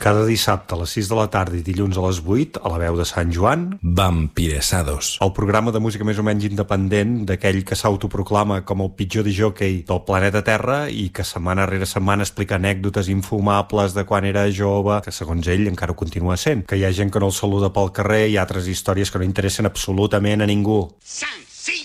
Cada dissabte a les 6 de la tarda i dilluns a les 8, a la veu de Sant Joan, Vampiresados. el programa de música més o menys independent d'aquell que s'autoproclama com el pitjor discjòquei del planeta Terra i que setmana rere setmana explica anècdotes infumables de quan era jove, que segons ell encara ho continua sent, que hi ha gent que no el saluda pel carrer i altres històries que no interessen absolutament a ningú. Sant!